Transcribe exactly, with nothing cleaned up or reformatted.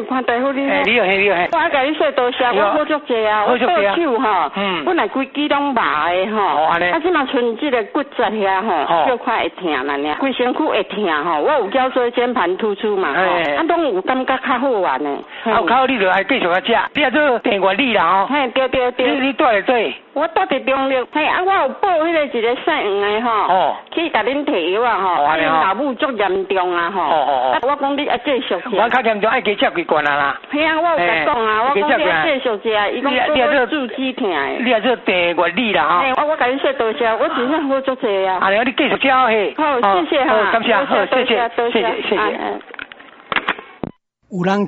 潘大夫你好。 哎，你好，你好， 我甲你说多谢，我好足济啊，我倒手吼，嗯，本来规支拢麻的吼，啊，即嘛剩即个骨质遐吼，小块会疼啦尔，规身躯会疼吼，我有叫做肩盘突出嘛，啊，拢有感觉较好玩的。 啊，靠，你就爱继续啊食，你啊做电原理啦吼。嘿， 对对对。 你你住伫做？ 我住伫中立，嘿，啊，我有报迄个一个姓黄的吼，哦，去甲恁摕药啊吼，啊，恁老母足严重啊吼，哦哦哦，我讲你啊继续食。 我较严重，爱加食几罐啊啦。 嘿啊，我有甲讲啊，我讲你啊继续食，伊讲我肚脐疼的。 你啊做电原理啦吼。 嘿，我我甲你说多谢，我真正好足济啊。 啊，你继续食嘿。 好，谢谢哈。 好，感谢，好，谢谢，谢谢，谢谢。 有人